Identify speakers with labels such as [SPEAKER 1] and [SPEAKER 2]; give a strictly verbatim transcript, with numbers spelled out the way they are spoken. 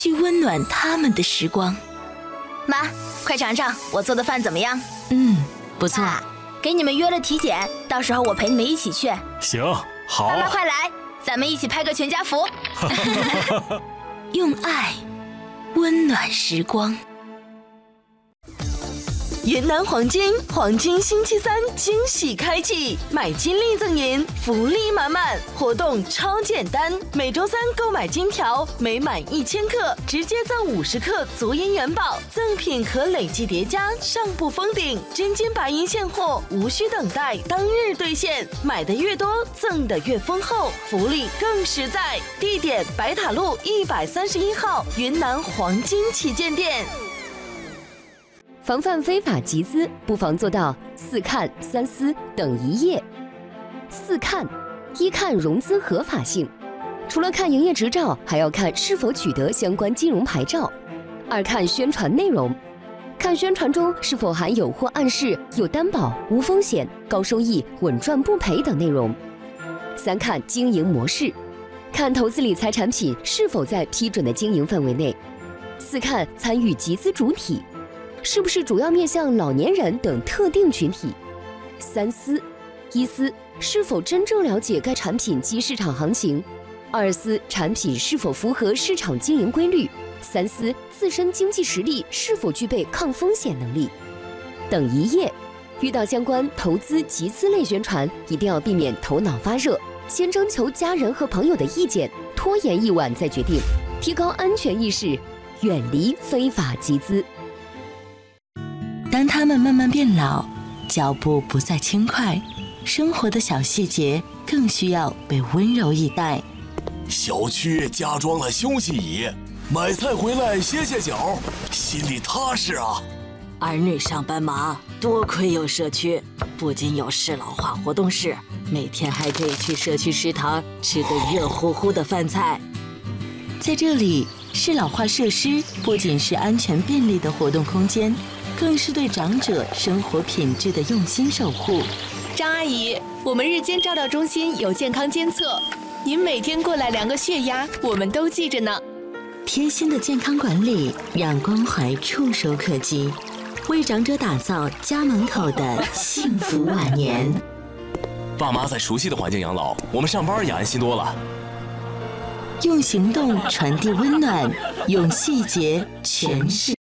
[SPEAKER 1] 去温暖他们的时光。
[SPEAKER 2] 妈，快尝尝我做的饭怎么样？
[SPEAKER 1] 嗯，不错。
[SPEAKER 2] 爸，给你们约了体检，到时候我陪你们一起去。
[SPEAKER 3] 行，好。
[SPEAKER 2] 爸妈快来，咱们一起拍个全家福。
[SPEAKER 1] 用爱温暖时光。云南黄金黄金星期三惊喜开启，买金粒赠银，福利满满，活动超简单。每周三购买金条，每满一千克直接赠五十克足银元宝，赠品可累计叠加，上不封顶。真金白银现货，无需等待，当日兑现。买的越多，赠的越丰厚，福利更实在。地点：白塔路一百三十一号云南黄金旗舰店。
[SPEAKER 4] 防范非法集资，不妨做到四看三思等一业。四看：一看融资合法性，除了看营业执照，还要看是否取得相关金融牌照。二看宣传内容，看宣传中是否含有或暗示有担保、无风险、高收益、稳赚不赔等内容。三看经营模式，看投资理财产品是否在批准的经营范围内。四看参与集资主体，是不是主要面向老年人等特定群体？三思：一思是否真正了解该产品及市场行情；二思产品是否符合市场经营规律；三思自身经济实力是否具备抗风险能力。等一业：遇到相关投资集资类宣传，一定要避免头脑发热，先征求家人和朋友的意见，拖延一晚再决定，提高安全意识，远离非法集资。
[SPEAKER 1] 当他们慢慢变老，脚步不再轻快，生活的小细节更需要被温柔以待。
[SPEAKER 5] 小区加装了休息椅，买菜回来歇歇脚，心里踏实啊。
[SPEAKER 6] 儿女上班忙，多亏有社区，不仅有适老化活动室，每天还可以去社区食堂吃顿热乎乎的饭菜。
[SPEAKER 1] 在这里，适老化设施不仅是安全便利的活动空间，更是对长者生活品质的用心守护。
[SPEAKER 7] 张阿姨，我们日间照料中心有健康监测，您每天过来量个血压，我们都记着呢。
[SPEAKER 1] 贴心的健康管理，让关怀触手可及，为长者打造家门口的幸福晚年。
[SPEAKER 5] 爸妈在熟悉的环境养老，我们上班也安心多了。
[SPEAKER 1] 用行动传递温暖，用细节诠释